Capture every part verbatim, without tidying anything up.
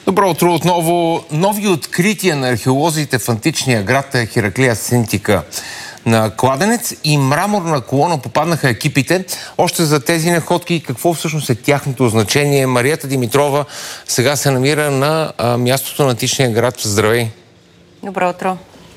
Добро утро отново. Нови открития на археолозите в античния град Хераклея Синтика. На кладенец и мраморна колона попаднаха екипите. Още за тези находки и какво всъщност е тяхното значение. Марията Димитрова сега се намира на а, мястото на античния град. Здравей! Добро утро!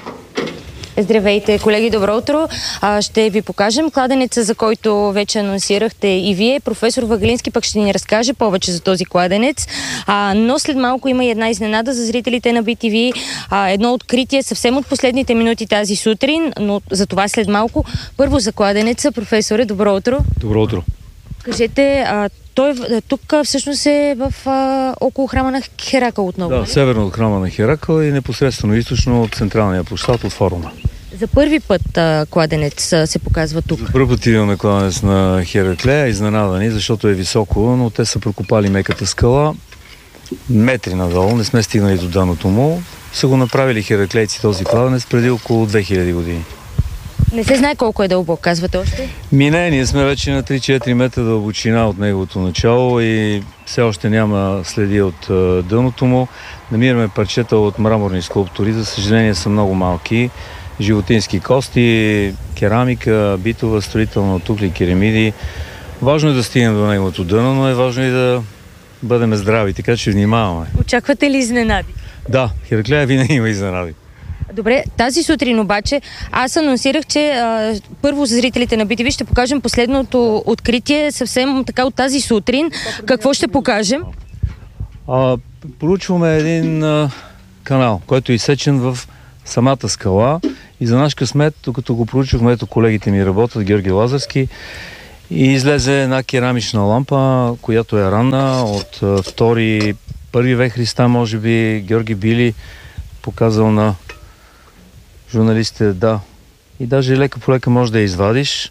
Здравейте, колеги, добро утро. А, ще ви покажем кладенеца, за който вече анонсирахте и вие. Професор Вагалински пък ще ни разкаже повече за този кладенец. А, но след малко има и една изненада за зрителите на Би Ти Ви. А, едно откритие съвсем от последните минути тази сутрин, но за това след малко. Първо за кладенеца. Професоре, добро утро. Добро утро. Кажете, а, той тук всъщност е в а, около храма на Херакъл отново. Да, северно от храма на Херакъл и непосредствено източно от централния площад от форума. За първи път а, кладенец а, се показва тук. За първи път идваме кладенец на Хераклея, изненадани, защото е високо, но те са прокопали меката скала метри надолу, не сме стигнали до дъното му. Са го направили хераклейци този кладенец преди около две хиляди години. Не се знае колко е дълбок, казвате още? Мине, ние сме вече на три-четири метра дълбочина от неговото начало и все още няма следи от дъното му. Намираме парчета от мраморни скулптури, за съжаление са много малки. Животински кости, керамика, битова, строителна, тухли, керамиди. Важно е да стигнем до неговото дъно, но е важно и да бъдем здрави, така че внимаваме. Очаквате ли изненади? Да, Хераклея винаги има изненади. Добре, тази сутрин обаче аз анонсирах, че а, първо за зрителите на Би Ти Ви ще покажем последното откритие съвсем така от тази сутрин. Какво ще покажем? А, проучваме един а, канал, който е изсечен в самата скала и за наш късмет, докато го проучвахме, ето колегите ми работят, Георги Лазарски, и излезе една керамична лампа, която е ранна от а, втори, първи век Христа, може би. Георги Били показал на журналистите, да. И даже лека по лека може да я извадиш.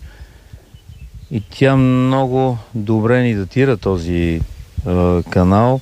И тя много добре ни датира този е, канал.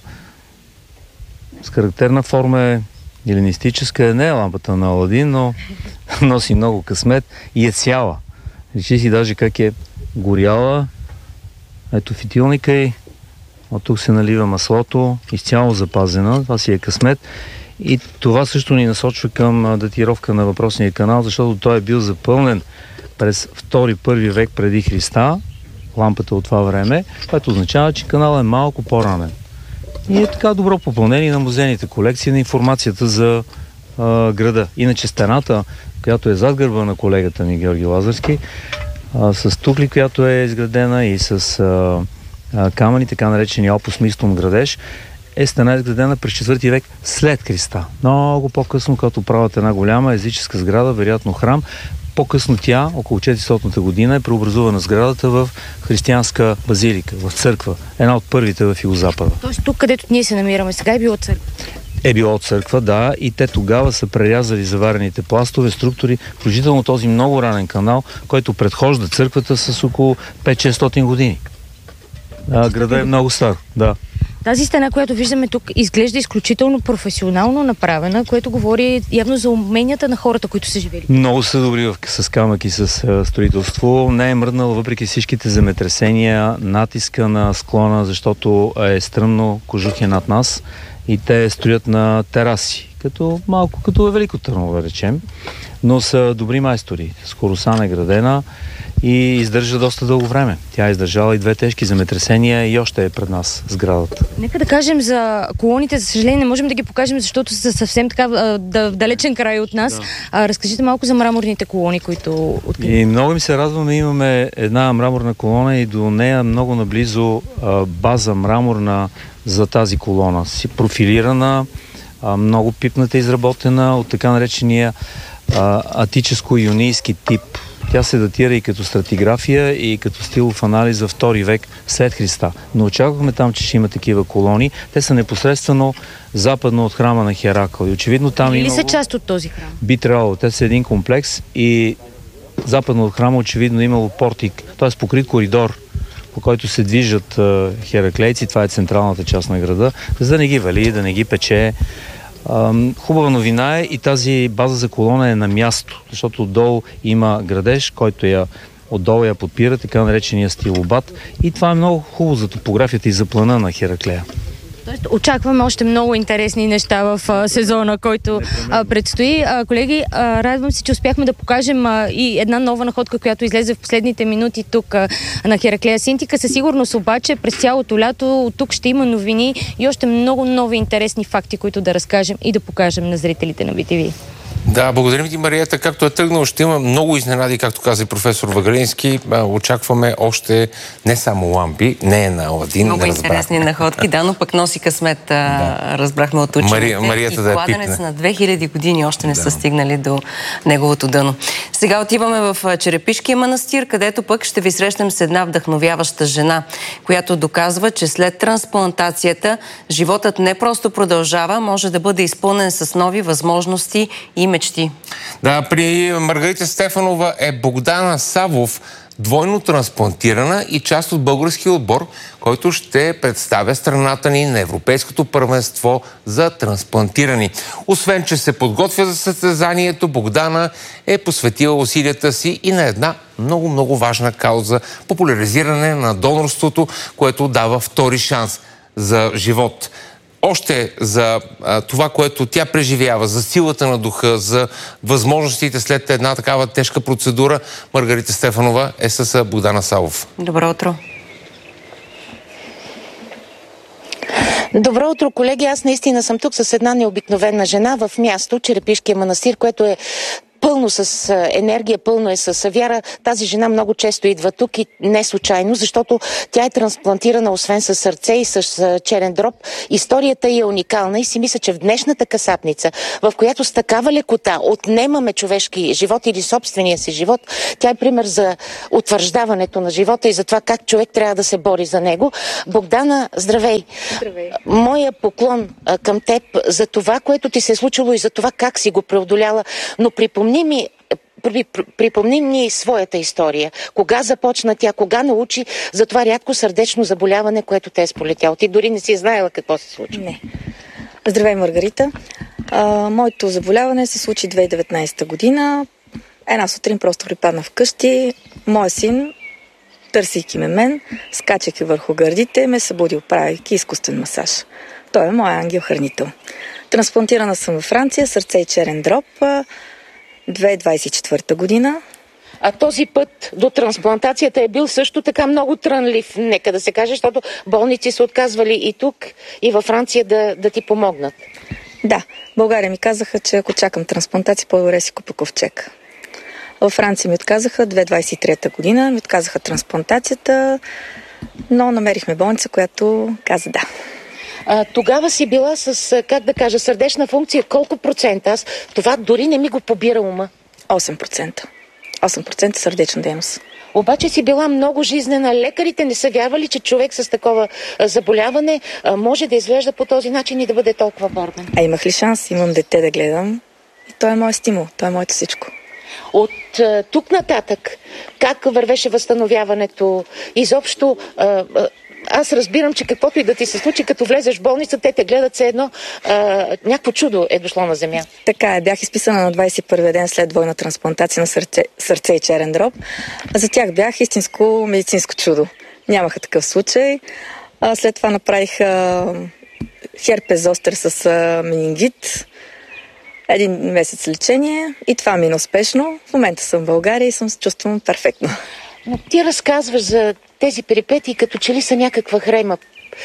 С характерна форма е еленистическа. Не е лампата на Аладин, но носи много късмет и е цяла. Речи си даже как е горяла. Ето фитилника и от тук се налива маслото. Изцяло запазена. Това си е късмет. И това също ни насочва към датировка на въпросния канал, защото той е бил запълнен през втори-първи век преди Христа, лампата от това време, което означава, че каналът е малко по-ранен. И е така добро попълнение на музейните колекции, на информацията за а, града. Иначе стената, която е зад гърба на колегата ми Георги Лазарски, а, с тухли, която е изградена и с а, а, камъни, така наречени опус мистум градеж, е стена изградена през четвърти век след Христа. Много по-късно, като правят една голяма езическа сграда, вероятно храм. По-късно тя, около четиристотната година, е преобразувана сградата в християнска базилика, в църква. Една от първите в Югозапада. Тоест тук, където ние се намираме сега, е било църква? Е било църква, да. И те тогава са прерязали заварените пластове, структури, включително този много ранен канал, който предхожда църквата с около пет-шестстотин години. А, града е много стар, да. Тази стена, която виждаме тук, изглежда изключително професионално направена, което говори явно за уменията на хората, които са живели. Много са добри в, с камък и с а, строителство. Не е мръднал въпреки всичките земетресения, натиска на склона, защото е стръмно, кожух е над нас и те строят на тераси, като малко като е Велико Търново, да речем, но са добри майстори. С Хорусан е градена и издържа доста дълго време. Тя е издържала и две тежки земетресения и още е пред нас сградата. Нека да кажем за колоните, за съжаление не можем да ги покажем, защото са съвсем така да, далечен край от нас. Да. А, разкажете малко за мраморните колони, които откриваме. И много ми се радваме, имаме една мраморна колона и до нея много наблизо а, база мраморна за тази колона. Си профилирана, а, много пипната, изработена от така наречения а, атическо-юнийски тип. Тя се датира и като стратиграфия, и като стилов анализ за втори век след Христа. Но очаквахме там, че ще има такива колони. Те са непосредствено западно от храма на Херакъл. И очевидно там Или имало... са част от този храм? Би трябвало. Те са един комплекс и западно от храма очевидно имало портик, т.е. покрит коридор, по който се движат а, хераклейци. Това е централната част на града, за да не ги вали, да не ги пече. Хубава новина е и тази база за колона е на място, защото отдолу има градеж, който я отдолу я подпира, така наречения стилобат, и това е много хубаво за топографията и за плана на Хераклея. Тоест, очакваме още много интересни неща в а, сезона, който а, предстои. А, колеги, а, радвам се, че успяхме да покажем а, и една нова находка, която излезе в последните минути тук а, на Хераклея Синтика. Със сигурност обаче през цялото лято от тук ще има новини и още много нови интересни факти, които да разкажем и да покажем на зрителите на Би Ти Ви. Да, благодарим ти, Марията. Както е тръгнало, ще има много изненади, както каза и професор Ваглински. Очакваме още не само лампи, не е на Аладдин. Много интересни находки, да, но пък носи късмет, да. разбрахме от учените. Мария, Марията и да кладенец на две хиляди години още не да. са стигнали до неговото дъно. Сега отиваме в Черепишкия манастир, където пък ще ви срещнем с една вдъхновяваща жена, която доказва, че след трансплантацията животът не просто продължава, може да бъде изпълнен с нови възможности и мечти. Да, при Маргарита Стефанова е Богдана Савов, двойно трансплантирана и част от българския отбор, който ще представя страната ни на Европейското първенство за трансплантирани. Освен, че се подготвя за състезанието, Богдана е посветила усилията си и на една много-много важна кауза – популяризиране на донорството, което дава втори шанс за живот. Още за а, това, което тя преживява, за силата на духа, за възможностите след една такава тежка процедура, Маргарита Стефанова е с Богдана Савов. Добро утро! Добро утро, колеги! Аз наистина съм тук с една необикновена жена в място, Черепишкия манастир, което е пълно с енергия, пълно е с вяра. Тази жена много често идва тук и не случайно, защото тя е трансплантирана освен с сърце и с черен дроб. Историята й е уникална и си мисля, че в днешната касапница, в която с такава лекота отнемаме човешки живот или собствения си живот, тя е пример за утвърждаването на живота и за това как човек трябва да се бори за него. Богдана, здравей! Здравей! Моя поклон а, към теб за това, което ти се е случило и за това как си го преодоляла, но припомни ми, припомни ни своята история. Кога започна тя, кога научи за това рядко сърдечно заболяване, което те е сполетяло? Ти дори не си знаела какво се случи. Не. Здравей, Маргарита. А, моето заболяване се случи две хиляди и деветнадесета година. Една сутрин просто припадна вкъщи. Моя син, търсейки ме мен, скачайки върху гърдите, ме събудил, правейки изкуствен масаж. Той е моя ангел-хранител. Трансплантирана съм във Франция, сърце и черен дроб, две хиляди двадесет и четвърта година. А този път до трансплантацията е бил също така много трънлив, нека да се каже, защото болници са отказвали и тук, и във Франция да, да ти помогнат. Да, в България ми казаха, че ако чакам трансплантация, по-добре си купя ковчег. Във Франция ми отказаха, две хиляди двадесет и трета година ми отказаха трансплантацията, но намерихме болница, която каза да. А, тогава си била с, как да кажа, сърдечна функция. Колко процента? Аз това дори не ми го побира ума. осем процента. осем процента сърдечна дейност. Обаче си била много жизнена. Лекарите не са вярвали, че човек с такова а, заболяване а, може да изглежда по този начин и да бъде толкова борбен. А имах ли шанс? Имам дете да гледам. И той е моят стимул. Той е моето всичко. От а, тук нататък, как вървеше възстановяването? Изобщо... А, а, Аз разбирам, че каквото и да ти се случи, като влезеш в болница, те те гледат все едно. А, някакво чудо е дошло на земя. Така е. Бях изписана на двадесет и първия ден след двойна трансплантация на сърце, сърце и черен дроб. А за тях бях истинско медицинско чудо. Нямаха такъв случай. А след това направих а, херпес зостер с а, менингит. Един месец лечение и това мина успешно. В момента съм в България и съм се чувствам перфектно. Но ти разказваш за тези перипетии, като че ли са някаква хрема,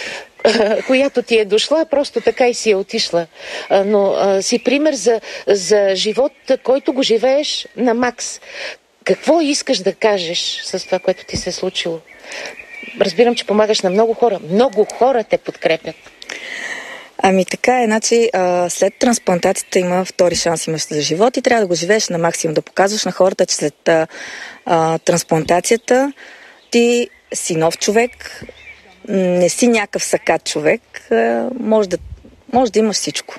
която ти е дошла, просто така и си е отишла. Но а, си пример за, за живот, който го живееш на макс. Какво искаш да кажеш с това, което ти се е случило? Разбирам, че помагаш на много хора. Много хора те подкрепят. Ами така е, значи а, след трансплантацията има втори шанс имаш за живот и трябва да го живееш на максимум, да показваш на хората, че след а, а, трансплантацията ти си нов човек, не си някакъв сакат човек, а, може, да, може да имаш всичко.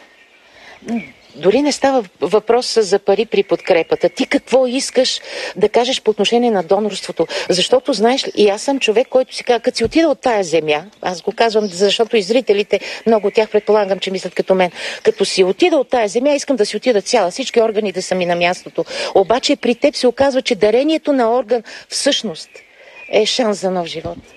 Дори не става въпрос за пари при подкрепата. Ти какво искаш да кажеш по отношение на донорството? Защото, знаеш ли, и аз съм човек, който си казва, като си отида от тая земя, аз го казвам, защото и зрителите, много от тях предполагам, че мислят като мен, като си отида от тая земя, искам да си отида цяла, всички органи да са ми на мястото. Обаче при теб се оказва, че дарението на орган всъщност е шанс за нов живот.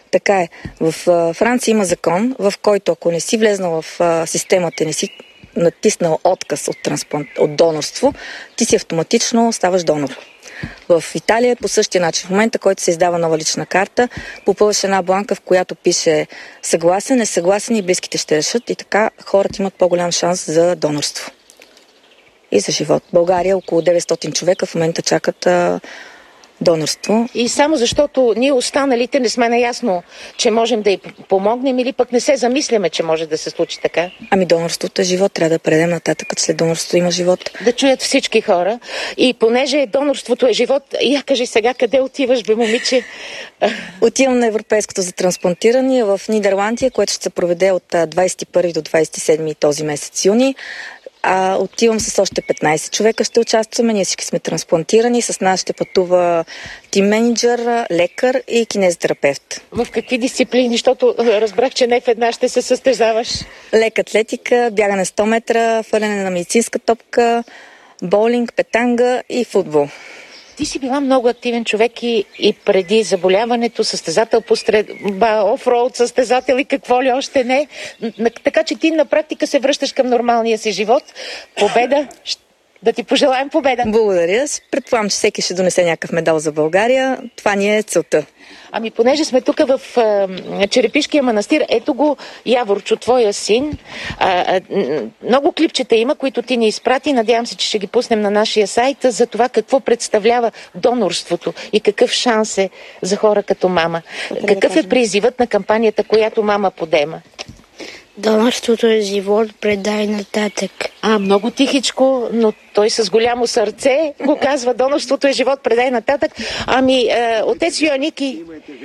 Така е. В Франция има закон, в който ако не си влезнал в системата, не си натиснал отказ от, трансплант, от донорство, ти си автоматично ставаш донор. В Италия по същия начин. В момента, който се издава нова лична карта, попълваш една бланка, в която пише съгласен, несъгласен и близките ще решат, и така хората имат по-голям шанс за донорство и за живот. В България около деветстотин човека в момента чакат а, донорство. И само защото ние останалите не сме наясно, че можем да й помогнем, или пък не се замисляме, че може да се случи така? Ами донорството е живот, трябва да предем нататък, като след донорството има живот. Да чуят всички хора. И понеже донорството е живот, я кажи сега, къде отиваш, бе, момиче? Отивам на Европейското за трансплантиране в Нидерландия, което ще се проведе от двадесет и първи до двадесет и седми този месец юни. А, отивам с още петнайсет човека, ще участваме, ние всички сме трансплантирани, с нас ще пътува тим менеджер, лекар и кинезитерапевт. В какви дисциплини, защото разбрах, че не в една ще се състезаваш? Лека атлетика, бягане сто метра, фърляне на медицинска топка, боулинг, петанга и футбол. Ти си била много активен човек и, и преди заболяването, състезател по стрелба, офроуд състезател и какво ли още не. Така че ти на практика се връщаш към нормалния си живот. Победа! Да ти пожелаем победа! Благодаря. Предполагам, че всеки ще донесе някакъв медал за България. Това ни е целта. Ами понеже сме тук в а, Черепишкия манастир, ето го Яворчо, твоя син. А, а, много клипчета има, които ти ни изпрати. Надявам се, че ще ги пуснем на нашия сайт за това какво представлява донорството и какъв шанс е за хора като мама. Добре, какъв да е призивът на кампанията, която мама подема? Донорството е живот, предай нататък. А, много тихичко, но той с голямо сърце го казва: донорството е живот, предай нататък. Ами, е, отец Йоаники...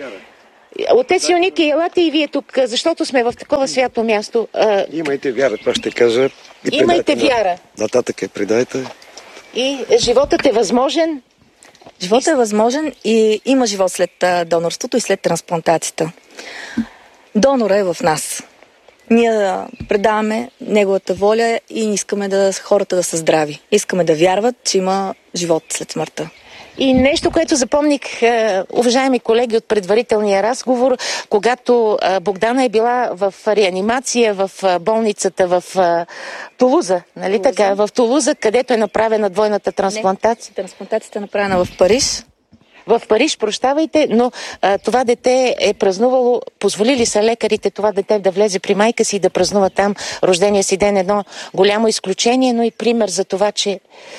Отец Йоаники, елате и вие тук, защото сме в такова свято място. Е, Имайте вяра, това ще кажа. И имайте вяра. Нататък е, предайте. И животът е възможен. Животът е възможен и има живот след донорството и след трансплантацията. Донора е в нас. Ние предаваме неговата воля и искаме да хората да са здрави. Искаме да вярват, че има живот след смъртта. И нещо, което запомних, е, уважаеми колеги, от предварителния разговор, когато е, Богдана е била в реанимация в е, болницата в е, Тулуза, нали Тулуза. така? В Тулуза, където е направена двойната трансплантация. Не, трансплантацията е направена в Париж. В Париж, прощавайте, но а, това дете е празнувало, позволили са лекарите това дете да влезе при майка си и да празнува там рождения си ден. Едно голямо изключение, но и пример за това, че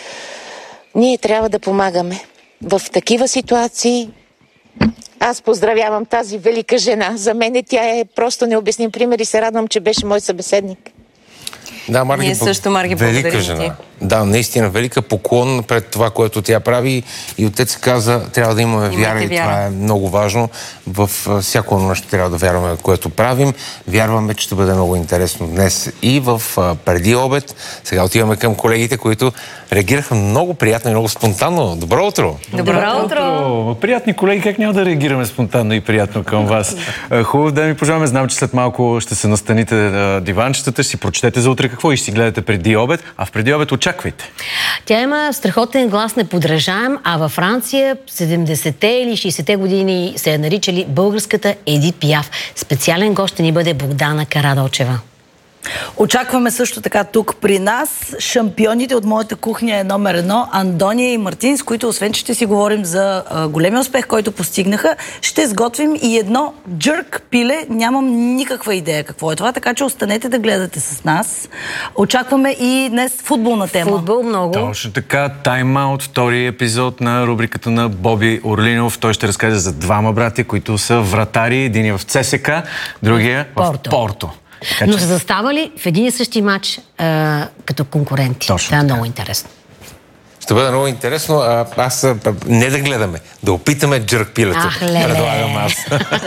ние трябва да помагаме. В такива ситуации аз поздравявам тази велика жена. За мен тя е просто необясним пример и се радвам, че беше мой събеседник. Да, Марги, Ние също, Марги, велика жена. Да, наистина велика, поклон пред това, което тя прави. И отец каза, трябва да имаме вяра, вяра и това е много важно. В всяко нещо трябва да вярваме, което правим. Вярваме, че ще бъде много интересно днес и в преди обед. Сега отиваме към колегите, които реагираха много приятно и много спонтанно. Добро утро! Добро утро! Приятни колеги, как няма да реагираме спонтанно и приятно към вас? Хубаво да ми пожелаваме. Знам, че след малко ще се настаните на диванчетата, ще си прочетете за утре какво и ще си гледате преди обед, а в преди обед очаквайте. Тя има страхотен глас, неподражаем, а във Франция седемдесетте или шейсетте години се е наричали българската Едит Пиаф. Специален гост ще ни бъде Богдана Карадолчева. Очакваме също така тук при нас шампионите от моята кухня е номер едно, Андония и Мартин, с които освен, че ще си говорим за а, големия успех, който постигнаха, ще сготвим и едно джърк пиле. Нямам никаква идея какво е това, така че останете да гледате с нас. Очакваме и днес футболна тема. Футбол много. Точно така, тайм-аут, втори епизод на рубриката на Боби Орлинов. Той ще разкаже за двама брати, които са вратари. Един е в ЦСКА, другия Порто. в Порто. Така, но са заставали в един и същи матч а, като конкуренти. Точно Това е така. много интересно. Ще бъде много интересно. А, аз а, не да гледаме, да опитаме джърк пилето. Ах, леле. Предлагам аз.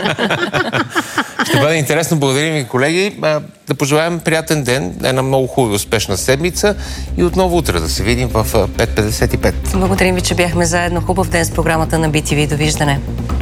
Ще бъде интересно. Благодарим ви, колеги. А, да пожелаем приятен ден, една много хубава и успешна седмица и отново утре да се видим в пет петдесет и пет. Благодарим ви, че бяхме заедно. Хубав ден с програмата на Би Ти Ви. Довиждане.